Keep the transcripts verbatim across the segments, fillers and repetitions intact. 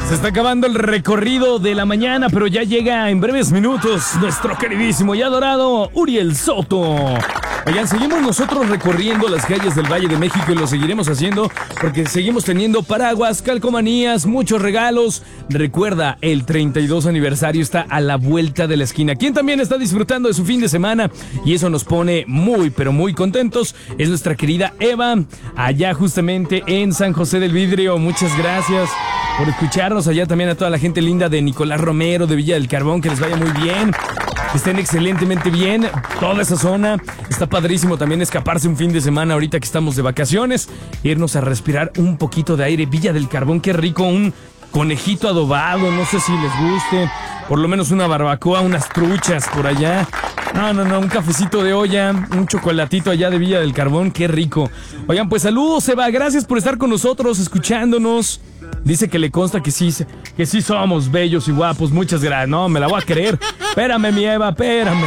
Se está acabando el recorrido de la mañana, pero ya llega en breves minutos nuestro queridísimo y adorado Uriel Soto. Oigan, seguimos nosotros recorriendo las calles del Valle de México y lo seguiremos haciendo porque seguimos teniendo paraguas, calcomanías, muchos regalos. Recuerda, el treinta y dos aniversario está a la vuelta de la esquina. Quien también está disfrutando de su fin de semana y eso nos pone muy, pero muy contentos es nuestra querida Eva, allá justamente en San José del Vidrio. Muchas gracias por escucharnos. Allá también a toda la gente linda de Nicolás Romero, de Villa del Carbón, que les vaya muy bien, que estén excelentemente bien. Toda esa zona está padrísimo también escaparse un fin de semana ahorita que estamos de vacaciones, irnos a respirar un poquito de aire. Villa del Carbón, qué rico, un conejito adobado, no sé si les guste, por lo menos una barbacoa, unas truchas por allá. No, no, no, un cafecito de olla, un chocolatito allá de Villa del Carbón, qué rico. Oigan, pues saludos, Eva, gracias por estar con nosotros, escuchándonos. Dice que le consta que sí, que sí somos bellos y guapos. Muchas gracias. No, me la voy a creer. Espérame, mi Eva, espérame.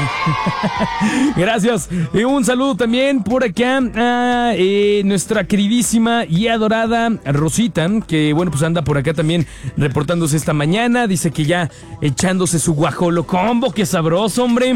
Gracias. Y un saludo también por acá a eh, nuestra queridísima y adorada Rosita, que bueno, pues anda por acá también reportándose esta mañana. Dice que ya echándose su guajolo combo. Qué sabroso, hombre.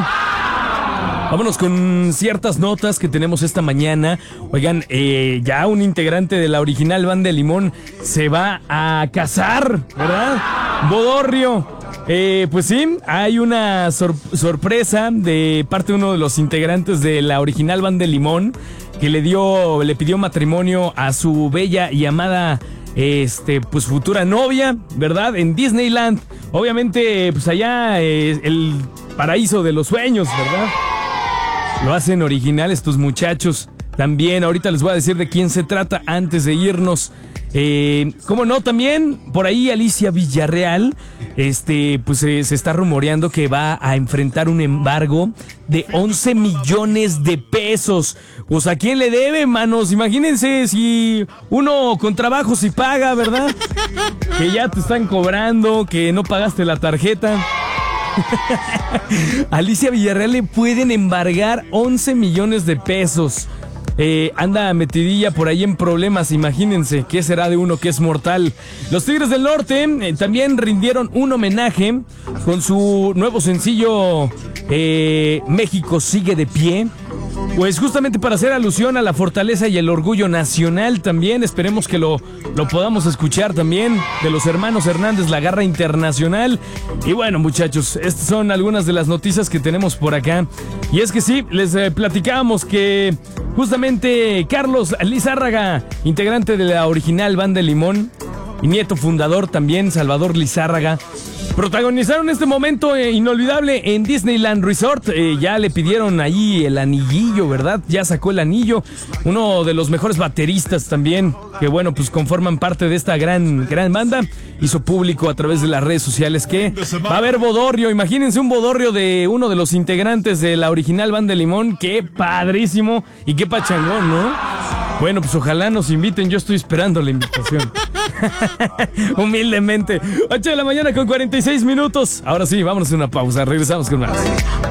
Vámonos con ciertas notas que tenemos esta mañana. Oigan, eh, ya un integrante de la original Banda de Limón se va a casar, ¿verdad? Bodorrio. Eh, pues sí, hay una sor- sorpresa de parte de uno de los integrantes de la original Banda de Limón que le dio, le pidió matrimonio a su bella y amada, este, pues futura novia, ¿verdad? En Disneyland. Obviamente, pues allá eh, el paraíso de los sueños, ¿verdad? Lo hacen original estos muchachos. También ahorita les voy a decir de quién se trata antes de irnos. Eh, ¿Cómo no? También por ahí Alicia Villarreal, este, pues eh, se está rumoreando que va a enfrentar un embargo de once millones de pesos. Pues ¿a quién le debe, manos? Imagínense si uno con trabajo si paga, ¿verdad? Que ya te están cobrando, que no pagaste la tarjeta. Alicia Villarreal le pueden embargar once millones de pesos. Eh, anda metidilla por ahí en problemas, imagínense, ¿qué será de uno que es mortal? Los Tigres del Norte eh, también rindieron un homenaje con su nuevo sencillo eh, México sigue de pie. Pues justamente para hacer alusión a la fortaleza y el orgullo nacional también, esperemos que lo, lo podamos escuchar también, de los hermanos Hernández, la garra internacional. Y bueno, muchachos, estas son algunas de las noticias que tenemos por acá. Y es que sí, les eh, platicábamos que justamente Carlos Lizárraga, integrante de la original Banda de Limón, y nieto fundador también, Salvador Lizárraga, protagonizaron este momento eh, inolvidable en Disneyland Resort. Eh, ya le pidieron ahí el anillillo, ¿verdad? Ya sacó el anillo. Uno de los mejores bateristas también, que bueno, pues conforman parte de esta gran, gran banda. Hizo público a través de las redes sociales que va a haber bodorrio. Imagínense un bodorrio de uno de los integrantes de la original Banda de Limón. Qué padrísimo y qué pachangón, ¿no? Bueno, pues ojalá nos inviten. Yo estoy esperando la invitación. Humildemente. ocho de la mañana con cuarenta y seis minutos. Ahora sí, vámonos a una pausa. Regresamos con más.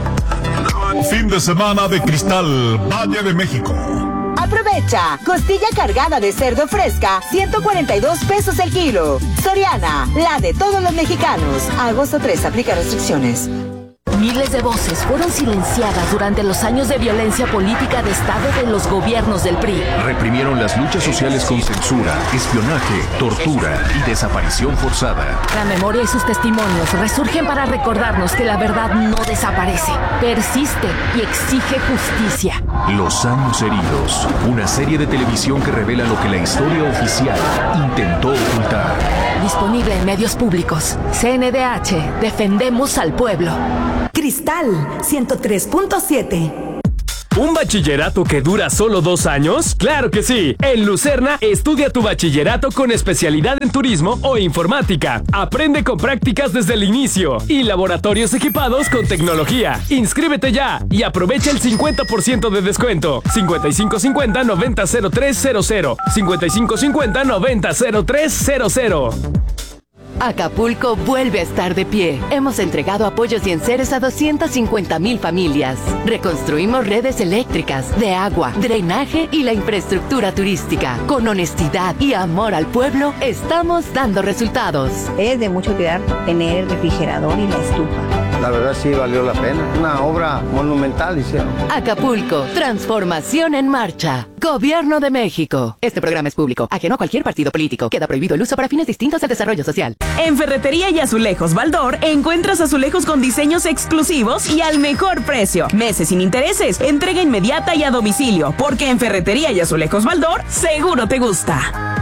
Fin de semana de Cristal, Valle de México. Aprovecha. Costilla cargada de cerdo fresca, ciento cuarenta y dos pesos el kilo. Soriana, la de todos los mexicanos. Agosto tres, aplica restricciones. Miles de voces fueron silenciadas durante los años de violencia política de Estado de los gobiernos del P R I. Reprimieron las luchas sociales con censura, espionaje, tortura y desaparición forzada. La memoria y sus testimonios resurgen para recordarnos que la verdad no desaparece, persiste y exige justicia. Los años heridos, una serie de televisión que revela lo que la historia oficial intentó ocultar. Disponible en medios públicos. C N D H, defendemos al pueblo. Cristal ciento tres punto siete. ¿Un bachillerato que dura solo dos años? ¡Claro que sí! En Lucerna, estudia tu bachillerato con especialidad en turismo o informática. Aprende con prácticas desde el inicio y laboratorios equipados con tecnología. Inscríbete ya y aprovecha el cincuenta por ciento de descuento. cincuenta y cinco cincuenta noventa cero tres cero cero. cincuenta y cinco cincuenta noventa cero tres cero cero. Acapulco vuelve a estar de pie. Hemos entregado apoyos y enseres a doscientas cincuenta mil familias. Reconstruimos redes eléctricas, de agua, drenaje y la infraestructura turística. Con honestidad y amor al pueblo, estamos dando resultados. Es de mucho cuidar tener el refrigerador y la estufa. La verdad sí valió la pena. Una obra monumental hicieron. Acapulco, transformación en marcha. Gobierno de México. Este programa es público, ajeno a cualquier partido político. Queda prohibido el uso para fines distintos del desarrollo social. En Ferretería y Azulejos Baldor encuentras azulejos con diseños exclusivos y al mejor precio. Meses sin intereses, entrega inmediata y a domicilio. Porque en Ferretería y Azulejos Baldor seguro te gusta.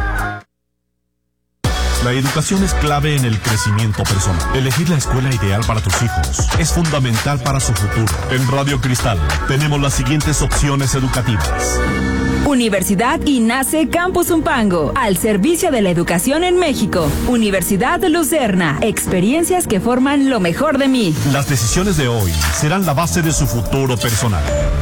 La educación es clave en el crecimiento personal. Elegir la escuela ideal para tus hijos es fundamental para su futuro. En Radio Cristal tenemos las siguientes opciones educativas. Universidad INACE Campus Umpango, al servicio de la educación en México. Universidad Lucerna, experiencias que forman lo mejor de mí. Las decisiones de hoy serán la base de su futuro personal.